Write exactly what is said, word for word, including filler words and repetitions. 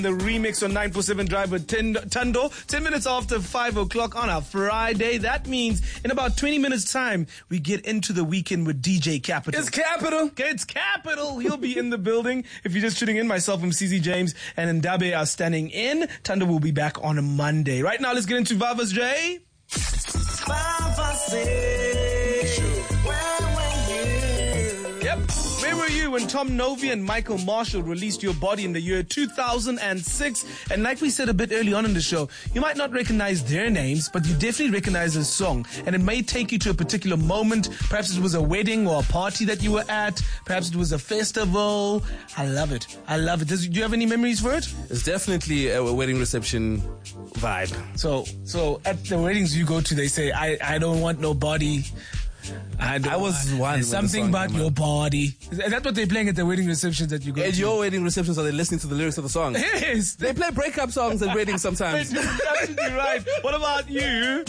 The remix on nine four seven Drive with Tando. ten minutes after five o'clock on a Friday. That means in about twenty minutes time, we get into the weekend with D J Capital. It's Capital. It's Capital. He'll be in the building. If you're just tuning in, myself and C Z James and Ndabe are standing in. Tando will be back on a Monday. Right now, let's get into Vava's J. Vava's J. Where were you? Yep. Where were you when Tom Novi and Michael Marshall released Your Body in the year two thousand six? And like we said a bit early on in the show, you might not recognize their names, but you definitely recognize the song. And it may take you to a particular moment. Perhaps it was a wedding or a party that you were at. Perhaps it was a festival. I love it. I love it. Does, do you have any memories for it? It's definitely a wedding reception vibe. So, so at the weddings you go to, they say, I, I don't want no body. I, I was one. Something about your body. Is that what they're playing at the wedding receptions that you go at to? At your wedding receptions, are they listening to the lyrics of the song? Yes. They play breakup songs at weddings sometimes. You're absolutely right. What about you?